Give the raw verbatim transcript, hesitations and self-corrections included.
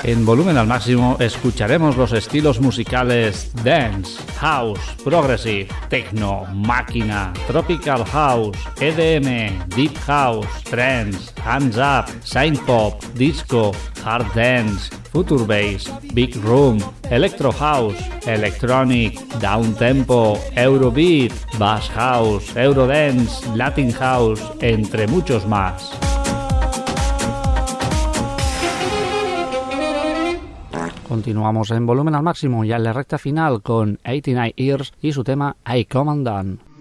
En volumen al máximo escucharemos los estilos musicales dance, house, progressive, techno, máquina, tropical house, E D M, deep house, trance, hands up, synth-pop, disco, hard dance, future bass, big room, electro house, electronic, down tempo, eurobeat, bass house, eurodance, latin house, entre muchos más. Continuamos en volumen al máximo, ya en la recta final con ochenta y nueve Years y su tema I Come Undone.